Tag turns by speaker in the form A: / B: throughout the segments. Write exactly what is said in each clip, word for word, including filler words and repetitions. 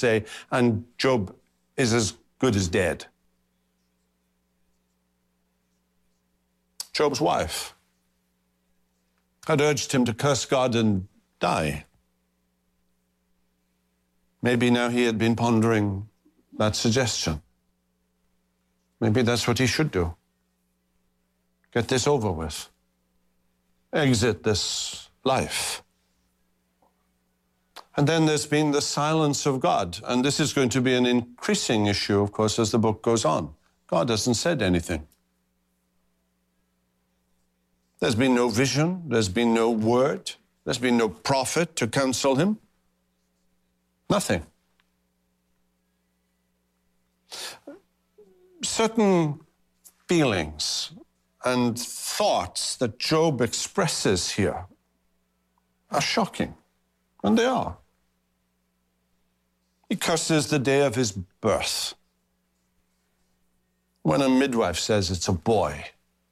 A: say, and Job is as good as dead. Job's wife had urged him to curse God and die. Maybe now he had been pondering that suggestion. Maybe that's what he should do. Get this over with. Exit this life. And then there's been the silence of God. And this is going to be an increasing issue, of course, as the book goes on. God hasn't said anything. There's been no vision. There's been no word. There's been no prophet to counsel him. Nothing. Certain feelings and thoughts that Job expresses here are shocking, and they are. He curses the day of his birth. When a midwife says it's a boy,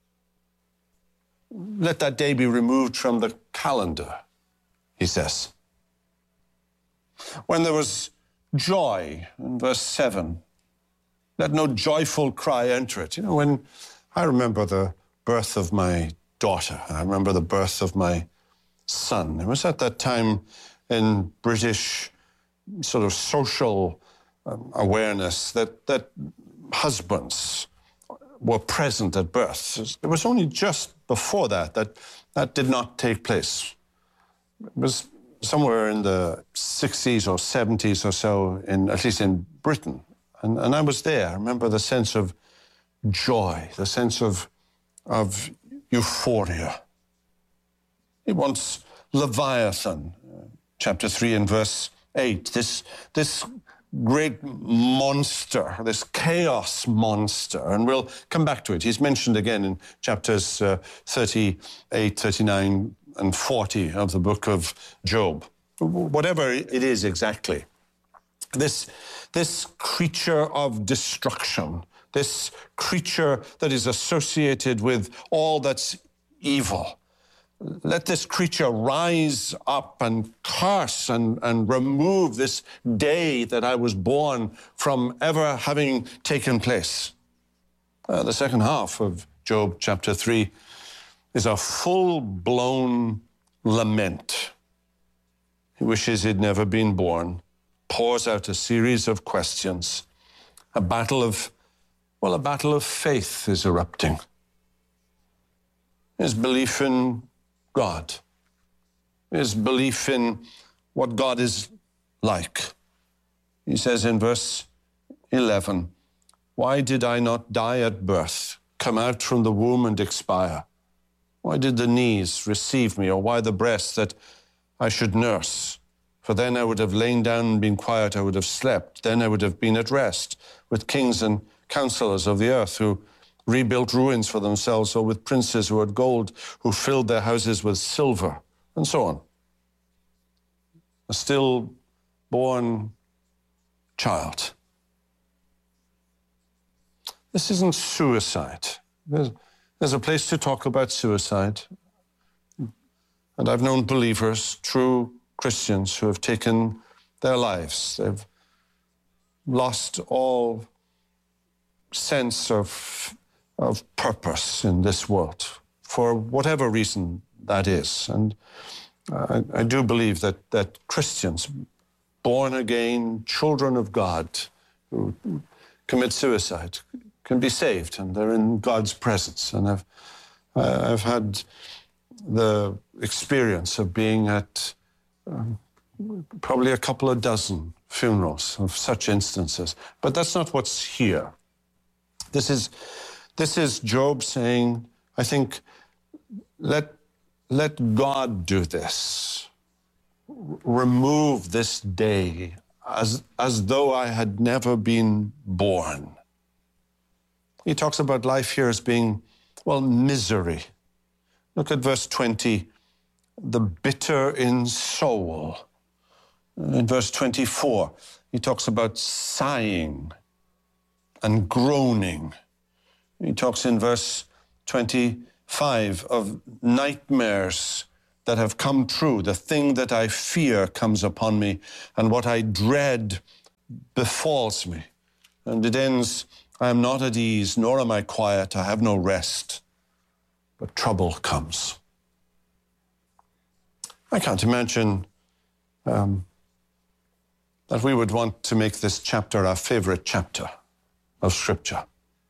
A: let that day be removed from the calendar, he says. When there was joy, in verse seven, let no joyful cry enter it. You know, when I remember the birth of my daughter, I remember the birth of my son. It was at that time in British sort of social um, awareness that, that husbands were present at birth. It was only just before that that that did not take place. It was somewhere in the sixties or seventies or so, in, at least in Britain. And, and I was there. I remember the sense of joy, the sense of, of euphoria. He wants Leviathan, chapter three and verse eight, this, this great monster, this chaos monster, and we'll come back to it. He's mentioned again in chapters uh, thirty-eight, thirty-nine, and forty of the book of Job. Whatever it is exactly, this, this creature of destruction, this creature that is associated with all that's evil, let this creature rise up and curse and, and remove this day that I was born from ever having taken place. Uh, the second half of Job chapter three is a full-blown lament. He wishes he'd never been born, pours out a series of questions. A battle of, well, a battle of faith is erupting. His belief in God, his belief in what God is like. He says in verse eleven, why did I not die at birth, come out from the womb and expire? Why did the knees receive me, or why the breast that I should nurse? For then I would have lain down and been quiet, I would have slept. Then I would have been at rest with kings and counselors of the earth who rebuilt ruins for themselves, or with princes who had gold, who filled their houses with silver, and so on. A stillborn child. This isn't suicide. There's, there's a place to talk about suicide. And I've known believers, true Christians, who have taken their lives. They've lost all sense of of purpose in this world, for whatever reason that is. And I, I do believe that, that Christians, born again, children of God, who commit suicide, can be saved, and they're in God's presence. And I've, I've had the experience of being at um, probably a couple of dozen funerals of such instances. But that's not what's here. This is This is Job saying, I think, let, let God do this. R- remove this day as, as though I had never been born. He talks about life here as being, well, misery. Look at verse twenty, the bitter in soul. In verse twenty-four, he talks about sighing and groaning. He talks in verse twenty-five of nightmares that have come true. The thing that I fear comes upon me, and what I dread befalls me. And it ends, I am not at ease, nor am I quiet, I have no rest, but trouble comes. I can't imagine um, that we would want to make this chapter our favorite chapter of Scripture.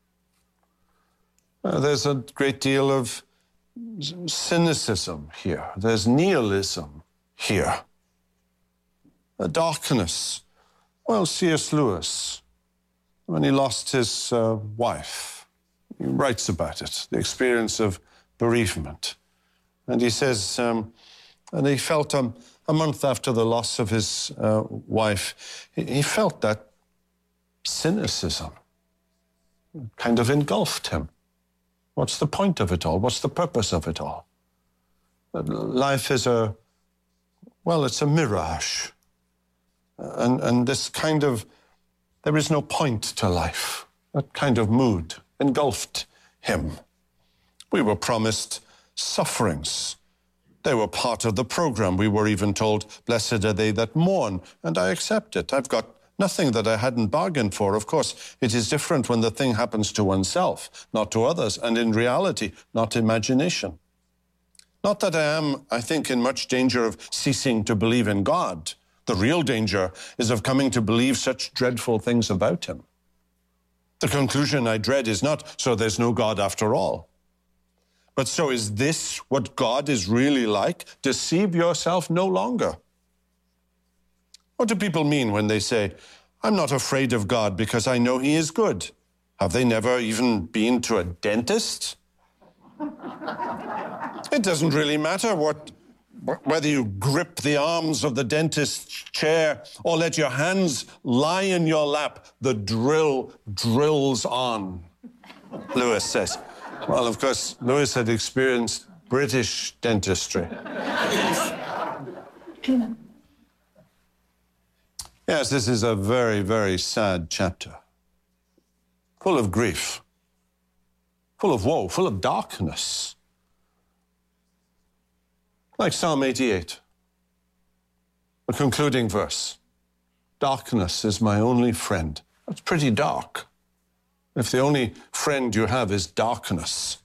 A: Uh, there's a great deal of cynicism here. There's nihilism here. A darkness. Well, C S Lewis, when he lost his uh, wife, he writes about it, the experience of bereavement. And he says, um, and he felt um, a month after the loss of his uh, wife, he, he felt that cynicism kind of engulfed him. What's the point of it all? What's the purpose of it all? Life is a, well, it's a mirage. And, and this kind of, there is no point to life. That kind of mood engulfed him. We were promised sufferings. They were part of the program. We were even told, blessed are they that mourn. And I accept it. I've got nothing that I hadn't bargained for. Of course, it is different when the thing happens to oneself, not to others, and in reality, not imagination. Not that I am, I think, in much danger of ceasing to believe in God. The real danger is of coming to believe such dreadful things about him. The conclusion I dread is not, so there's no God after all. But so is this what God is really like? Deceive yourself no longer. What do people mean when they say, I'm not afraid of God because I know he is good? Have they never even been to a dentist? It doesn't really matter what, whether you grip the arms of the dentist's chair or let your hands lie in your lap, the drill drills on, Lewis says. Well, of course, Lewis had experienced British dentistry. Yes, this is a very, very sad chapter, full of grief, full of woe, full of darkness. Like Psalm eighty-eight, the concluding verse, darkness is my only friend. That's pretty dark, if the only friend you have is darkness.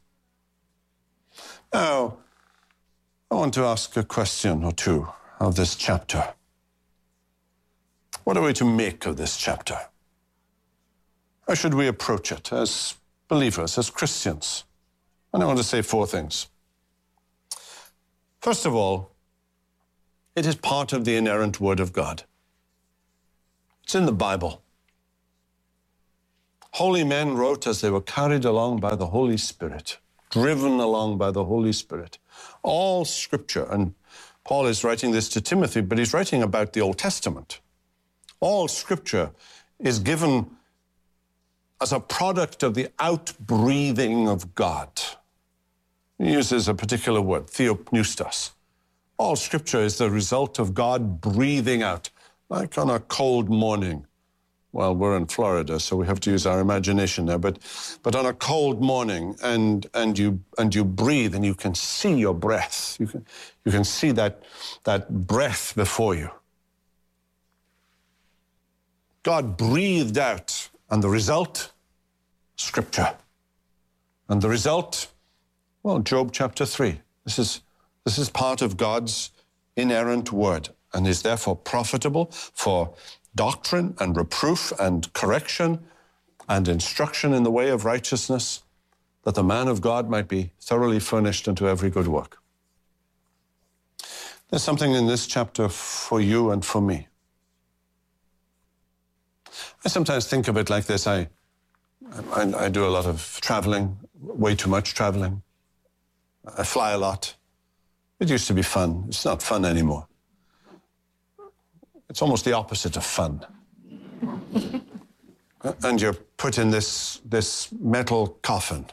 A: Now, I want to ask a question or two of this chapter. What are we to make of this chapter? How should we approach it as believers, as Christians? And I want to say four things. First of all, it is part of the inerrant Word of God. It's in the Bible. Holy men wrote as they were carried along by the Holy Spirit, driven along by the Holy Spirit. All Scripture, and Paul is writing this to Timothy, but he's writing about the Old Testament. All Scripture is given as a product of the outbreathing of God. He uses a particular word, theopneustos. All Scripture is the result of God breathing out, like on a cold morning. Well, we're in Florida, so we have to use our imagination there, but, but on a cold morning, and, and, you, and you breathe, and you can see your breath. You can, you can see that, that breath before you. God breathed out, and the result, Scripture. And the result, well, Job chapter three. This is, this is part of God's inerrant word and is therefore profitable for doctrine and reproof and correction and instruction in the way of righteousness, that the man of God might be thoroughly furnished unto every good work. There's something in this chapter for you and for me. I sometimes think of it like this. I, I, I do a lot of traveling, way too much traveling. I fly a lot. It used to be fun. It's not fun anymore. It's almost the opposite of fun. And you're put in this, this metal coffin.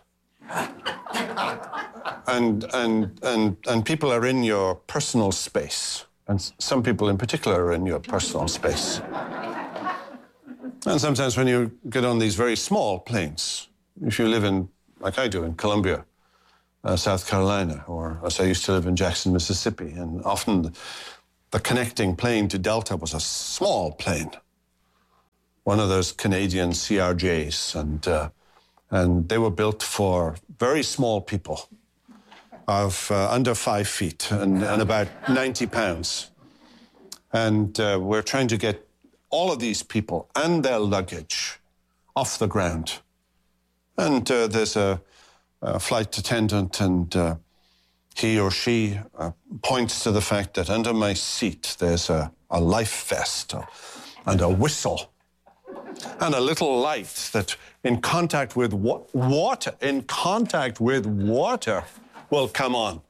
A: And, and, and, and people are in your personal space. And some people in particular are in your personal space. And sometimes when you get on these very small planes, if you live in, like I do, in Columbia, uh, South Carolina, or as I used to live in Jackson, Mississippi, and often the, the connecting plane to Delta was a small plane. one of those Canadian C R Js, and uh, and they were built for very small people of uh, under five feet and, and about ninety pounds. And uh, we're trying to get all of these people and their luggage off the ground. And uh, there's a, a flight attendant, and uh, he or she uh, points to the fact that under my seat there's a, a life vest and a whistle and a little light that in contact with wa- water, in contact with water will come on.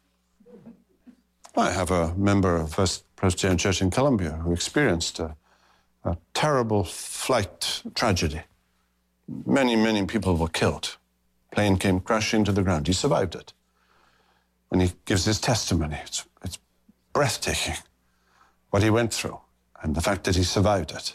A: I have a member of First Presbyterian Church in Columbia who experienced a, a terrible flight tragedy. Many, many people were killed. Plane came crashing to the ground. He survived it. And he gives his testimony. It's, it's breathtaking what he went through and the fact that he survived it.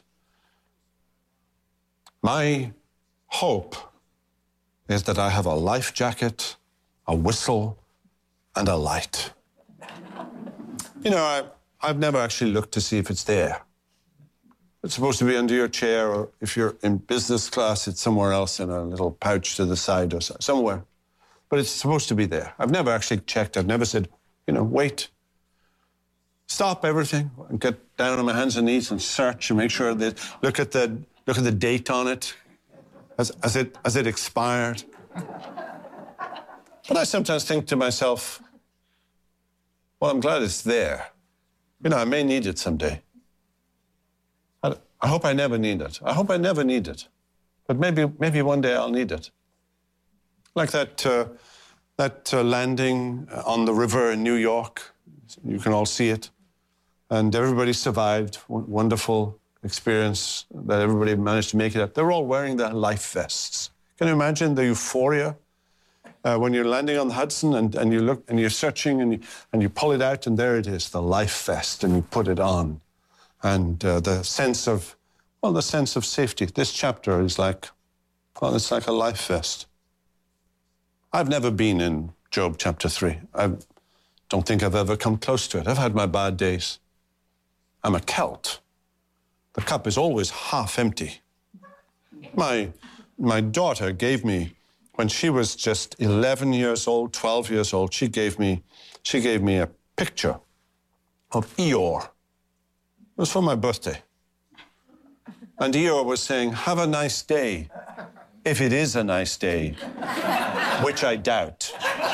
A: My hope is that I have a life jacket, a whistle, and a light. You know, I, I've never actually looked to see if it's there. It's supposed to be under your chair, or if you're in business class, it's somewhere else in a little pouch to the side or so, somewhere. But it's supposed to be there. I've never actually checked. I've never said, you know, wait. Stop everything and get down on my hands and knees and search and make sure that, look at the, look at the date on it. Has, has it, has it expired? But I sometimes think to myself, well, I'm glad it's there. You know, I may need it someday. I, I hope I never need it. I hope I never need it. But maybe, maybe one day I'll need it. Like that, uh, that uh, landing on the river in New York. You can all see it. And everybody survived. W- wonderful experience that everybody managed to make it up. They were all wearing their life vests. Can you imagine the euphoria? Uh, when you're landing on the Hudson and, and you look and you're searching and you, and you pull it out and there it is, the life vest, and you put it on. And uh, the sense of, well, the sense of safety. This chapter is like, well, it's like a life vest. I've never been in Job chapter three. I don't think I've ever come close to it. I've had my bad days. I'm a Celt. The cup is always half empty. My, my daughter gave me, when she was just eleven years old, twelve years old, she gave me, she gave me a picture of Eeyore. It was for my birthday. And Eeyore was saying, have a nice day, if it is a nice day, which I doubt.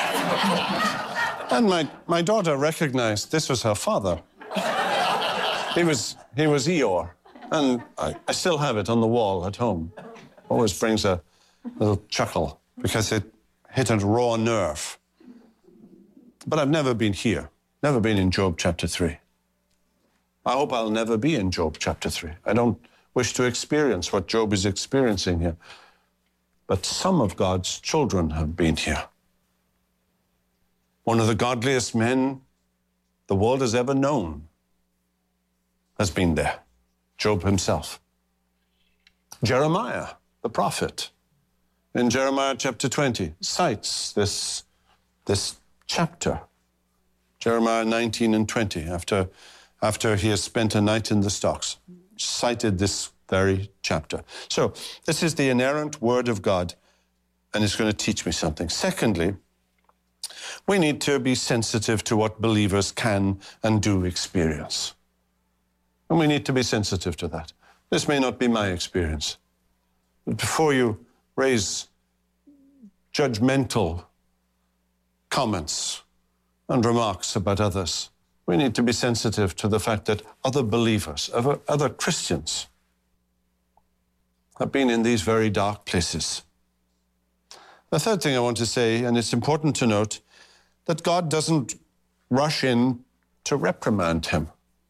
A: And my, my daughter recognized this was her father. He was, he was Eeyore. And I, I still have it on the wall at home. Always brings a little chuckle, because it hit a raw nerve. But I've never been here, never been in Job chapter three. I hope I'll never be in Job chapter three. I don't wish to experience what Job is experiencing here. But some of God's children have been here. One of the godliest men the world has ever known has been there, Job himself. Jeremiah, the prophet, in Jeremiah chapter twenty, cites this, this chapter, Jeremiah nineteen and twenty, after, after he has spent a night in the stocks, cited this very chapter. So this is the inerrant word of God, and it's going to teach me something. Secondly, we need to be sensitive to what believers can and do experience. And we need to be sensitive to that. This may not be my experience. But before you raise judgmental comments and remarks about others, we need to be sensitive to the fact that other believers, other, other Christians, have been in these very dark places. The third thing I want to say, and it's important to note, that God doesn't rush in to reprimand him.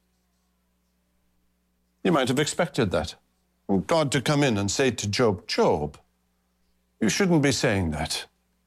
A: You might have expected that. God to come in and say to Job, Job, you shouldn't be saying that.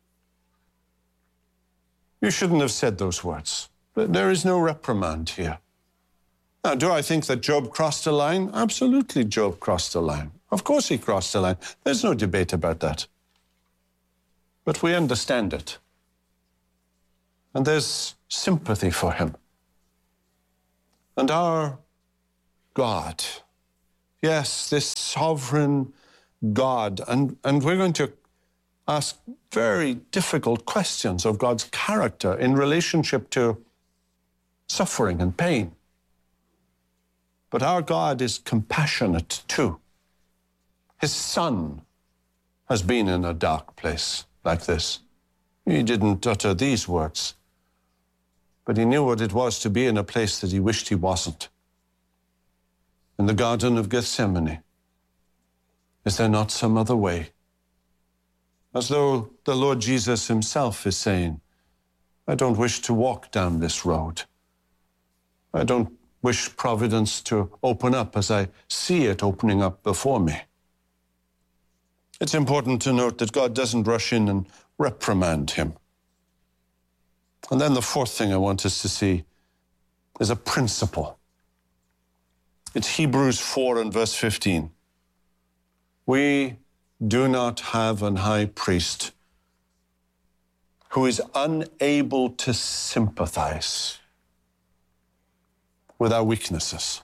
A: You shouldn't have said those words. There is no reprimand here. Now, do I think that Job crossed a line? Absolutely, Job crossed a line. Of course he crossed a line. There's no debate about that. But we understand it. And there's sympathy for him. And our God, Yes, this sovereign God. And, and we're going to ask very difficult questions of God's character in relationship to suffering and pain. But our God is compassionate too. His Son has been in a dark place like this. He didn't utter these words, but he knew what it was to be in a place that he wished he wasn't. In the Garden of Gethsemane, is there not some other way? As though the Lord Jesus himself is saying, I don't wish to walk down this road. I don't wish providence to open up as I see it opening up before me. It's important to note that God doesn't rush in and reprimand him. And then the fourth thing I want us to see is a principle. It's Hebrews four and verse fifteen. We do not have an high priest who is unable to sympathize with our weaknesses,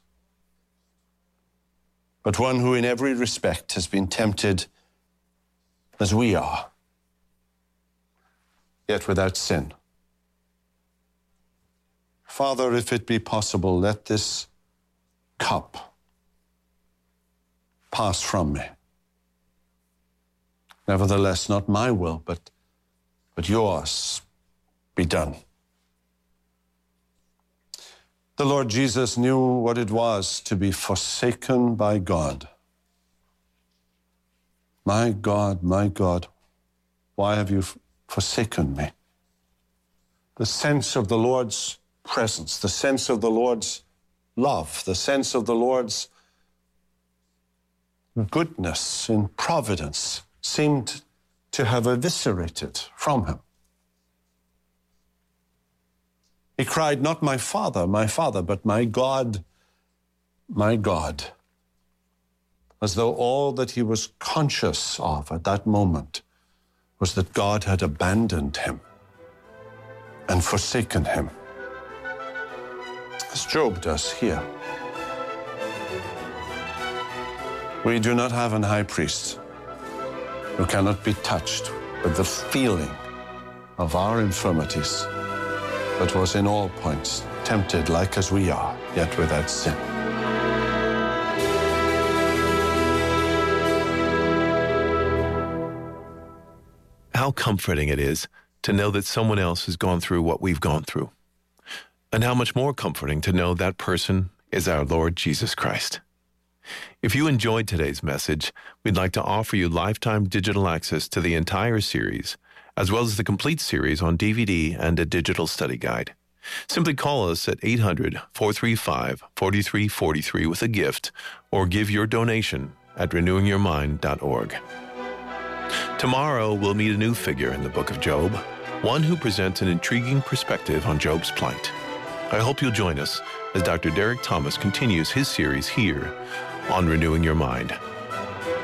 A: but one who in every respect has been tempted as we are, yet without sin. Father, if it be possible, let this cup pass from me. Nevertheless, not my will, but, but yours be done. The Lord Jesus knew what it was to be forsaken by God. My God, my God, why have you forsaken me? The sense of the Lord's presence, the sense of the Lord's love, the sense of the Lord's goodness in providence seemed to have eviscerated from him. He cried, not my Father, my Father, but my God, my God, as though all that he was conscious of at that moment was that God had abandoned him and forsaken him, as Job does here. We do not have an high priest who cannot be touched with the feeling of our infirmities, but was in all points tempted like as we are, yet without sin.
B: How comforting it is to know that someone else has gone through what we've gone through. And how much more comforting to know that person is our Lord Jesus Christ. If you enjoyed today's message, we'd like to offer you lifetime digital access to the entire series, as well as the complete series on D V D and a digital study guide. Simply call us at eight hundred, four three five, four three four three with a gift, or give your donation at renewing your mind dot org. Tomorrow, we'll meet a new figure in the book of Job, one who presents an intriguing perspective on Job's plight. I hope you'll join us as Doctor Derek Thomas continues his series here on Renewing Your Mind.